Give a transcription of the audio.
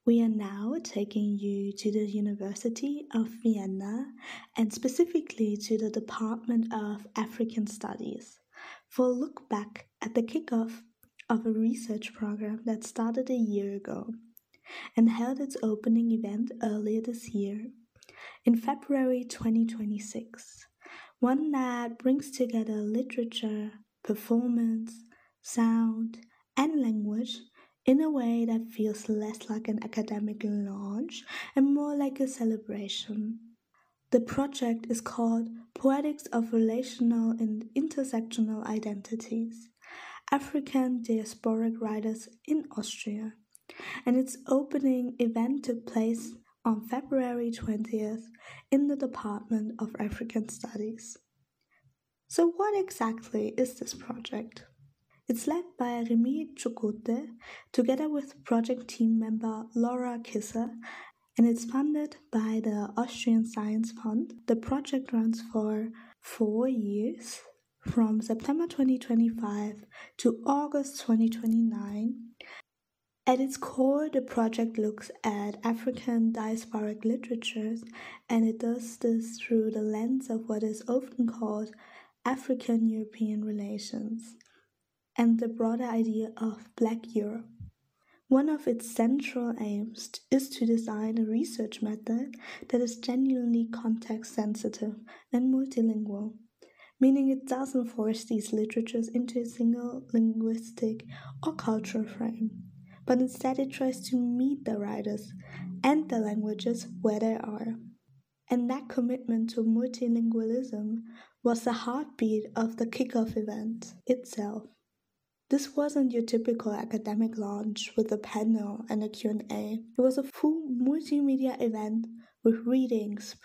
We are now taking you to the University of Vienna and specifically to the Department of African Studies for a look back at the kickoff of a research program that started a year ago and held its opening event earlier this year, in February 2026. One that brings together literature, performance, sound, and language in a way that feels less like an academic launch and more like a celebration. The project is called Poetics of Relational and Intersectional Identities, African Diasporic Writers in Austria, and its opening event took place on February 20th in the Department of African Studies. So, what exactly is this project? It's led by Remy Chukwute together with project team member Laura Kisser, and it's funded by the Austrian Science Fund. The project runs for 4 years, from September 2025 to August 2029. At its core, the project looks at African diasporic literatures, and it does this through the lens of what is often called African European relations and the broader idea of Black Europe. One of its central aims is to design a research method that is genuinely context sensitive and multilingual, meaning it doesn't force these literatures into a single linguistic or cultural frame, but instead it tries to meet the writers and the languages where they are. And that commitment to multilingualism was the heartbeat of the kickoff event itself. This wasn't your typical academic launch with a panel and a Q&A. It was a full multimedia event with readings,